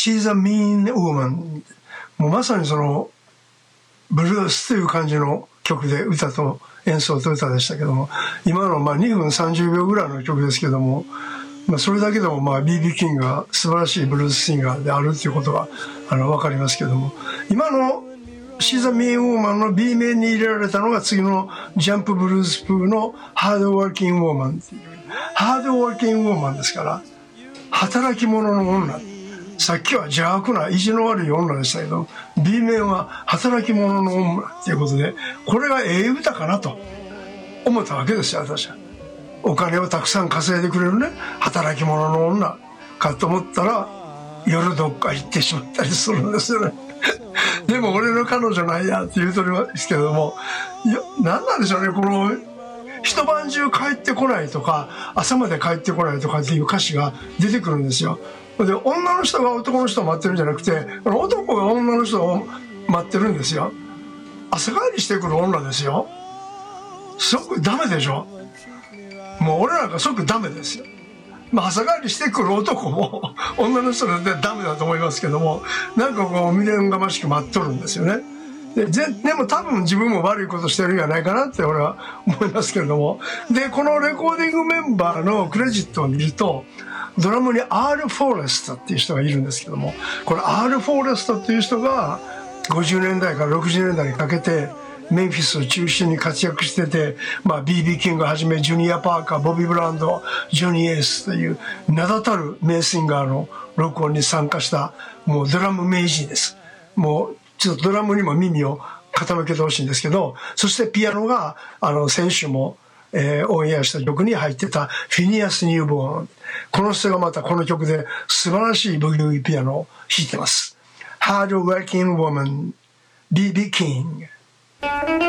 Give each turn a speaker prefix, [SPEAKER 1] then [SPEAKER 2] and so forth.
[SPEAKER 1] She's a mean woman。もうまさにそのブルースという感じの曲で、歌と演奏と歌でしたけども、今の2分30秒ぐらいの曲ですけども、それだけでもBB キングが素晴らしいブルースシンガーであるということが分かりますけども、今のShe's a Mean Woman の B 面に入れられたのが次のジャンプブルース風の Hard Working Woman っていう、ハードワーキングウォーマンですから、働き者の女。さっきは邪悪な意地の悪い女でしたけど、 B 面は働き者の女っていうことで、これがええ歌かなと思ったわけですよ、私は。お金をたくさん稼いでくれるね、働き者の女かと思ったら、夜どっか行ってしまったりするんですよね。でも俺の彼女なんやって言うとりますけども、何なんでしょうね、この一晩中帰ってこないとか、朝まで帰ってこないとかっていう歌詞が出てくるんですよ。で、女の人が男の人を待ってるんじゃなくて、男が女の人を待ってるんですよ。朝帰りしてくる女ですよ。即ダメでしょ。もう俺なんか即ダメですよ。朝帰りしてくる男も女の人なんでダメだと思いますけども、なんかこう未練がましく待っとるんですよね。でも多分自分も悪いことしてるんじゃないかなって俺は思いますけれども、でこのレコーディングメンバーのクレジットを見ると、ドラムに R フォーレストっていう人がいるんですけども、これ R フォーレストっていう人が50年代から60年代にかけてメンフィスを中心に活躍してて、BB キングはじめジュニア・パーカー、ボビー・ブランド、ジョニー・エースという名だたる名シンガーの録音に参加したもうドラム名人です。もうちょっとドラムにも耳を傾けてほしいんですけど、そしてピアノが先週も、オンエアした曲に入ってたフィニアス・ニューボーン。この人がまたこの曲で素晴らしいブギウギピアノを弾いてます。Hard Working Woman、BB King。